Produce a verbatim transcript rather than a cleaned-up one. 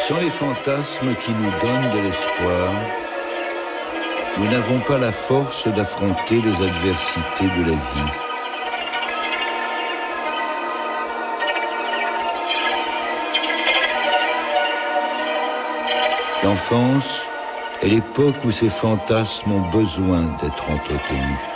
Sans les fantasmes qui nous donnent de l'espoir, nous n'avons pas la force d'affronter les adversités de la vie. L'enfance est l'époque où ces fantasmes ont besoin d'être entretenus.